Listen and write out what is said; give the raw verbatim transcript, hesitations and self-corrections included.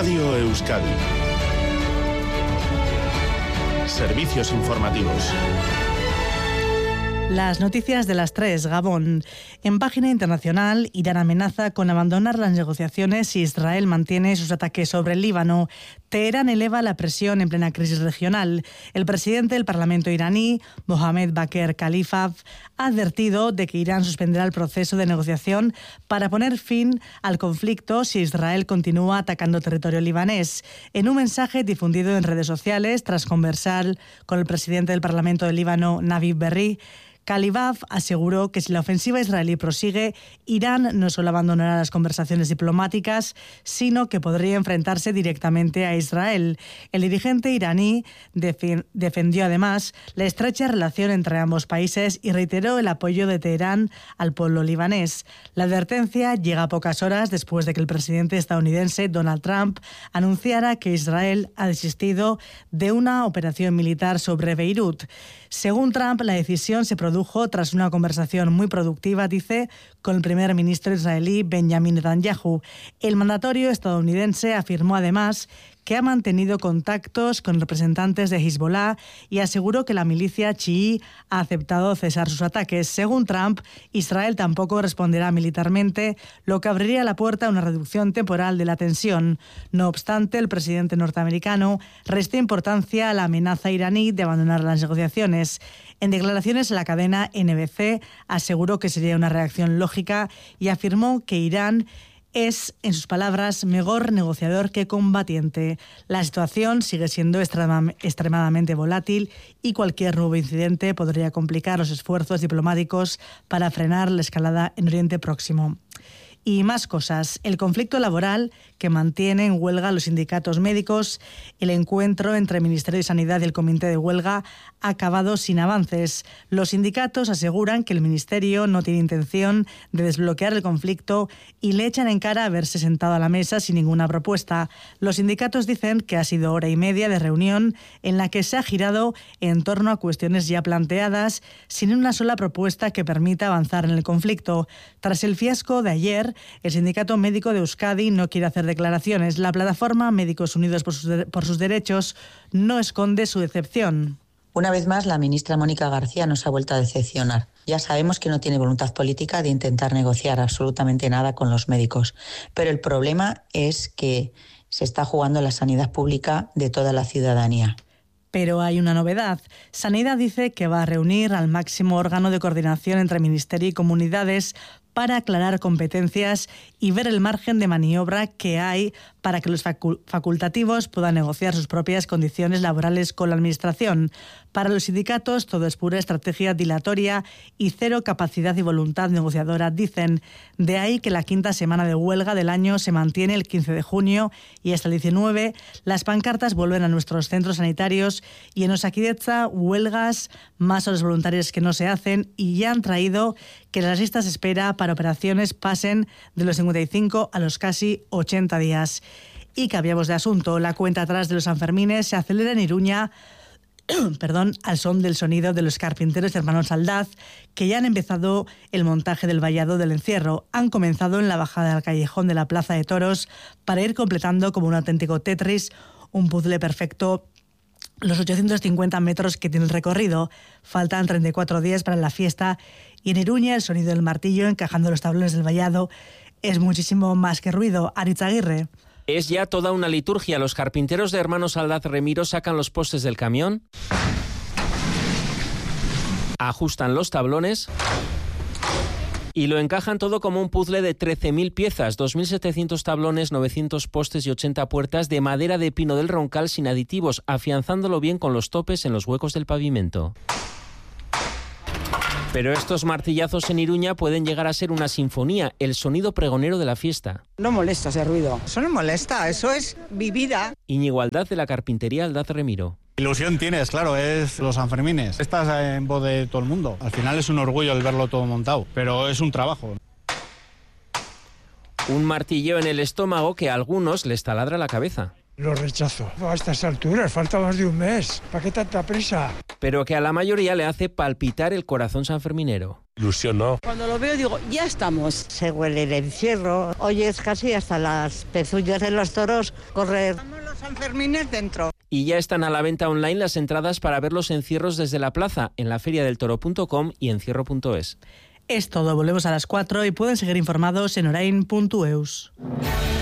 Radio Euskadi. Servicios informativos. Las noticias de las tres, Gabón. En página internacional, Irán amenaza con abandonar las negociaciones si Israel mantiene sus ataques sobre el Líbano. Teherán eleva la presión en plena crisis regional. El presidente del Parlamento iraní, Mohamed Bakr Khalifaf, ha advertido de que Irán suspenderá el proceso de negociación para poner fin al conflicto si Israel continúa atacando territorio libanés. En un mensaje difundido en redes sociales, tras conversar con el presidente del Parlamento del Líbano, Nabih Berri, Khalifaf aseguró que si la ofensiva israelí prosigue, Irán no solo abandonará las conversaciones diplomáticas, sino que podría enfrentarse directamente a Israel. El dirigente iraní defendió además la estrecha relación entre ambos países y reiteró el apoyo de Teherán al pueblo libanés. La advertencia llega pocas horas después de que el presidente estadounidense Donald Trump anunciara que Israel ha desistido de una operación militar sobre Beirut. Según Trump, la decisión se produjo tras una conversación muy productiva, dice, con el primer ministro israelí Benjamin Netanyahu. El mandatario estadounidense afirmó además que ha mantenido contactos con representantes de Hezbollah y aseguró que la milicia chií ha aceptado cesar sus ataques. Según Trump, Israel tampoco responderá militarmente, lo que abriría la puerta a una reducción temporal de la tensión. No obstante, el presidente norteamericano restó importancia a la amenaza iraní de abandonar las negociaciones. En declaraciones a la cadena N B C aseguró que sería una reacción lógica y afirmó que Irán es, en sus palabras, mejor negociador que combatiente. La situación sigue siendo extrema, extremadamente volátil y cualquier nuevo incidente podría complicar los esfuerzos diplomáticos para frenar la escalada en Oriente Próximo. Y más cosas. El conflicto laboral que mantiene en huelga los sindicatos médicos, el encuentro entre el Ministerio de Sanidad y el Comité de Huelga ha acabado sin avances. Los sindicatos aseguran que el Ministerio no tiene intención de desbloquear el conflicto y le echan en cara haberse sentado a la mesa sin ninguna propuesta. Los sindicatos dicen que ha sido hora y media de reunión en la que se ha girado en torno a cuestiones ya planteadas sin una sola propuesta que permita avanzar en el conflicto. Tras el fiasco de ayer, el Sindicato Médico de Euskadi no quiere hacer declaraciones. La plataforma Médicos Unidos por sus, de- por sus Derechos no esconde su decepción. Una vez más, la ministra Mónica García nos ha vuelto a decepcionar. Ya sabemos que no tiene voluntad política de intentar negociar absolutamente nada con los médicos, pero el problema es que se está jugando la sanidad pública de toda la ciudadanía. Pero hay una novedad. Sanidad dice que va a reunir al máximo órgano de coordinación entre Ministerio y comunidades para aclarar competencias y ver el margen de maniobra que hay para que los facultativos puedan negociar sus propias condiciones laborales con la Administración. Para los sindicatos todo es pura estrategia dilatoria y cero capacidad y voluntad negociadora, dicen. De ahí que la quinta semana de huelga del año se mantiene el quince de junio y hasta el diecinueve las pancartas vuelven a nuestros centros sanitarios y en Osakidetza huelgas, más horas voluntarias que no se hacen y ya han traído que las listas de espera para operaciones pasen de los cincuenta y cinco a los casi ochenta días. Y cambiamos de asunto. La cuenta atrás de los Sanfermines se acelera en Iruña perdón, al son del sonido de los carpinteros hermanos Aldaz, que ya han empezado el montaje del vallado del encierro. Han comenzado en la bajada del callejón de la Plaza de Toros para ir completando como un auténtico Tetris un puzzle perfecto los ochocientos cincuenta metros que tiene el recorrido. Faltan treinta y cuatro días para la fiesta y en Iruña el sonido del martillo encajando los tablones del vallado es muchísimo más que ruido. Aritz Aguirre. Es ya toda una liturgia. Los carpinteros de hermanos Aldaz Remiro sacan los postes del camión, ajustan los tablones y lo encajan todo como un puzzle de trece mil piezas, dos mil setecientos tablones, novecientos postes y ochenta puertas de madera de pino del Roncal sin aditivos, afianzándolo bien con los topes en los huecos del pavimento. Pero estos martillazos en Iruña pueden llegar a ser una sinfonía, el sonido pregonero de la fiesta. No molesta ese ruido. Eso no molesta, eso es mi vida. Íñigo Aldaz, de la carpintería Aldaz Remiro. Ilusión tienes, claro, es los Sanfermines. Estás en voz de todo el mundo. Al final es un orgullo el verlo todo montado, pero es un trabajo. Un martillo en el estómago que a algunos les taladra la cabeza. Lo rechazo. A estas alturas, falta más de un mes. ¿Para qué tanta prisa? Pero que a la mayoría le hace palpitar el corazón sanferminero. Ilusión, ¿no? Cuando lo veo digo, ya estamos. Se huele el encierro, oyes casi hasta las pezuñas de los toros correr. Estamos los Sanfermines dentro. Y ya están a la venta online las entradas para ver los encierros desde la plaza en la feria del toro punto com y encierro punto es. Es todo, volvemos a las cuatro y pueden seguir informados en orain punto eus.